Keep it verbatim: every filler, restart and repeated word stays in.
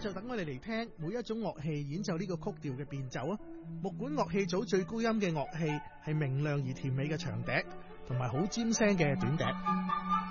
就等我哋嚟聽每一種樂器演奏呢個曲調嘅變奏啊！木管樂器組最高音嘅樂器係明亮而甜美嘅長笛，同埋好尖聲嘅短笛。